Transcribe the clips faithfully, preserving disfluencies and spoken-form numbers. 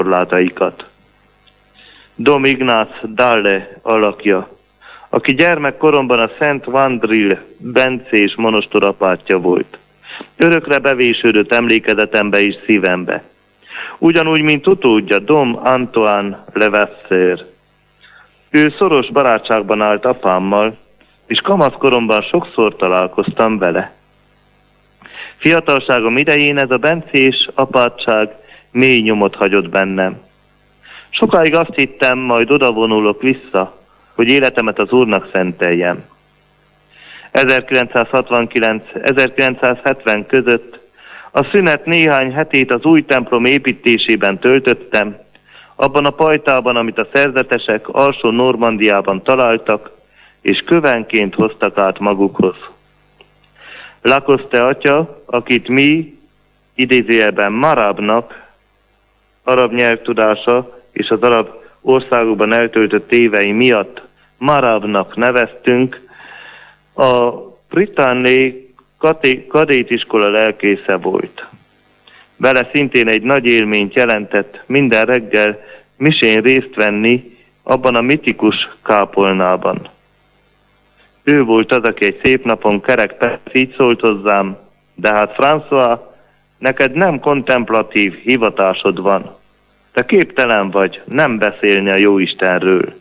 korlátaikat. Dom Ignác Dalle alakja, aki gyermekkoromban a Szent Vandril bencés monostor apátja volt. Örökre bevésődött emlékezetembe és szívembe. Ugyanúgy, mint utódja Dom Antoine Levasseur. Ő szoros barátságban állt apámmal, és kamaszkoromban sokszor találkoztam vele. Fiatalságom idején ez a bencés apátság mély nyomot hagyott bennem. Sokáig azt hittem, majd odavonulok vissza, hogy életemet az Úrnak szenteljem. ezerkilencszázhatvankilenc-ezerkilencszázhetven között a szünet néhány hetét az új templom építésében töltöttem, abban a pajtában, amit a szerzetesek alsó Normandiában találtak, és kövenként hoztak át magukhoz. Lacoste atya, akit mi idézőjelben marabnak, arab nyelvtudása és az arab országokban eltöltött évei miatt marabnak neveztünk, a Britanné kadétiskola lelkésze volt. Vele szintén egy nagy élményt jelentett minden reggel misén részt venni abban a mitikus kápolnában. Ő volt az, aki egy szép napon kerek perc így szólt hozzám, de hát François, neked nem kontemplatív hivatásod van. Te képtelen vagy nem beszélni a Jóistenről.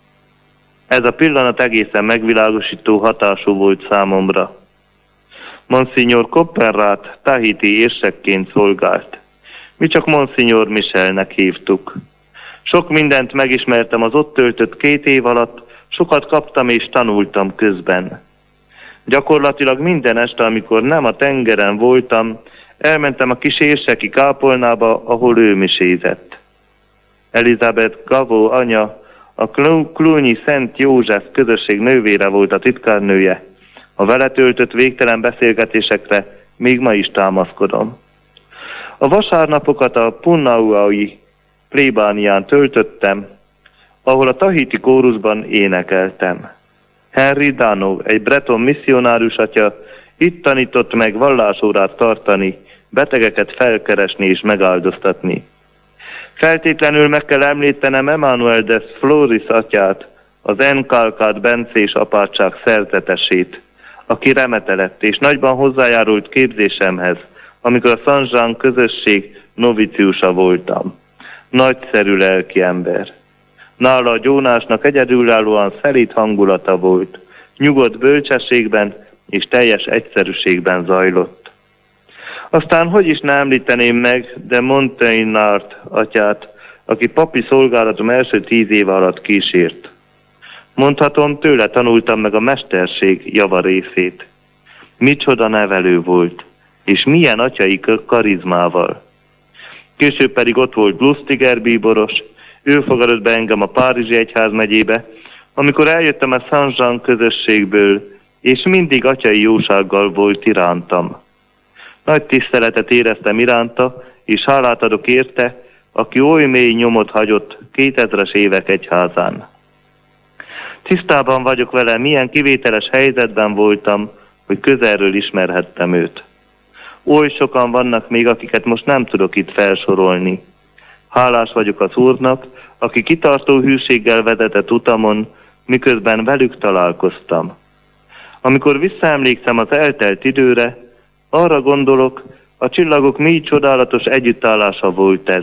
Ez a pillanat egészen megvilágosító hatású volt számomra. Monsignor Coppenrath tahiti érsekként szolgált. Mi csak Monsignor Michelnek hívtuk. Sok mindent megismertem az ott töltött két év alatt, sokat kaptam és tanultam közben. Gyakorlatilag minden este, amikor nem a tengeren voltam, elmentem a kis érseki kápolnába, ahol ő misézett. Elizabeth Gavó anya, a Cluny Szent József közösség nővére volt a titkárnője. A vele töltött végtelen beszélgetésekre még ma is támaszkodom. A vasárnapokat a Punauai plébánián töltöttem, ahol a tahiti kórusban énekeltem. Henry Dano, egy breton misszionárus atya, itt tanított meg vallásórát tartani, betegeket felkeresni és megáldoztatni. Feltétlenül meg kell említenem Emmanuel de Floris atyát, az Encalcát bencés apátság szerzetesét, aki remete lett és nagyban hozzájárult képzésemhez, amikor a Saint Jean közösség noviciusa voltam. Nagyszerű lelki ember. Nála a gyónásnak egyedülállóan szelíd hangulata volt, nyugodt bölcsességben és teljes egyszerűségben zajlott. Aztán hogy is ne említeném meg de Montagnard atyát, aki papi szolgálatom első tíz éve alatt kísért. Mondhatom, tőle tanultam meg a mesterség javarészét. Micsoda nevelő volt, és milyen atyai karizmával. Később pedig ott volt Lustiger bíboros, ő fogadott be engem a Párizsi Egyházmegyébe, amikor eljöttem a Saint Jean közösségből, és mindig atyai jósággal volt irántam. Nagy tiszteletet éreztem iránta, és hálát adok érte, aki oly mély nyomot hagyott kétezres évek egyházán. Tisztában vagyok vele, milyen kivételes helyzetben voltam, hogy közelről ismerhettem őt. Oly sokan vannak még, akiket most nem tudok itt felsorolni. Hálás vagyok az Úrnak, aki kitartó hűséggel vezetett utamon, miközben velük találkoztam. Amikor visszaemlékszem az eltelt időre, arra gondolok, a csillagok mély csodálatos együttállása volt ez.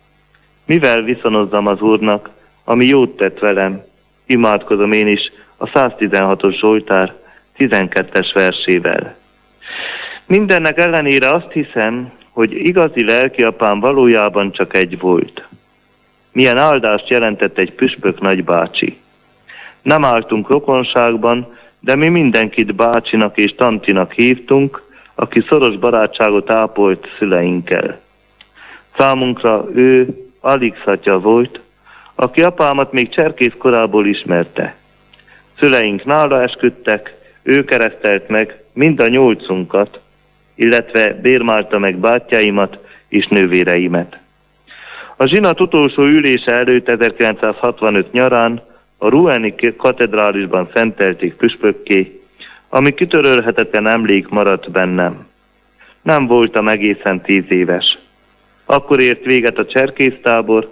Mivel viszonozzam az Úrnak, ami jót tett velem, imádkozom én is a száztizenhatos Zsoltár tizenkettes versével. Mindennek ellenére azt hiszem, hogy igazi lelkiapám valójában csak egy volt. Milyen áldást jelentett egy püspök nagybácsi. Nem álltunk rokonságban, de mi mindenkit bácsinak és tantinak hívtunk, aki szoros barátságot ápolt szüleinkkel. Számunkra ő Alix atya volt, aki apámat még cserkész korából ismerte. Szüleink nála esküdtek, ő keresztelt meg mind a nyolcunkat, illetve bérmálta meg bátyáimat és nővéreimet. A zsinat utolsó ülése előtt ezerkilencszázhatvanöt nyarán a Roueni katedrálisban szentelték püspökké, ami kitörölhetetlen emlék maradt bennem. Nem voltam egészen tíz éves. Akkor ért véget a cserkésztábor,